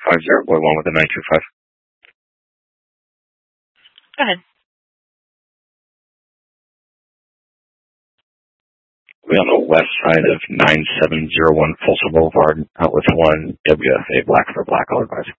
Boy 1 with a 925. Go ahead. We're on the west side of 9701 Folsom Boulevard, out with 1 WFA Black for Black, all advised.